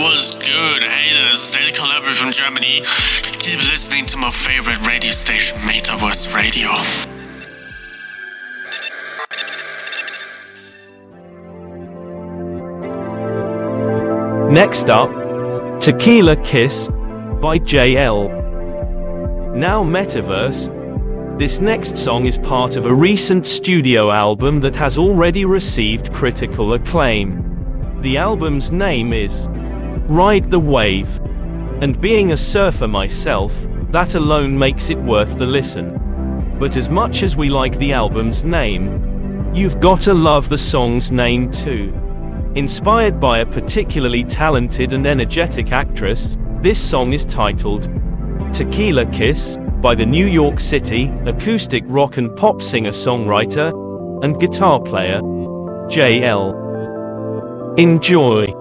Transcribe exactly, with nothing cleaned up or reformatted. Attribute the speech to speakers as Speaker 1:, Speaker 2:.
Speaker 1: Was good? Hey, this is Danny Calabria from Germany. Keep listening to my favorite radio station, Metaverse Radio.
Speaker 2: Next up, Tequila Kiss by J L. Now Metaverse. This next song is part of a recent studio album that has already received critical acclaim. The album's name is Ride the Wave. And being a surfer myself, that alone makes it worth the listen. But as much as we like the album's name, you've gotta love the song's name too. Inspired by a particularly talented and energetic actress, this song is titled Tequila Kiss by the New York City acoustic rock and pop singer-songwriter and guitar player J L. Enjoy.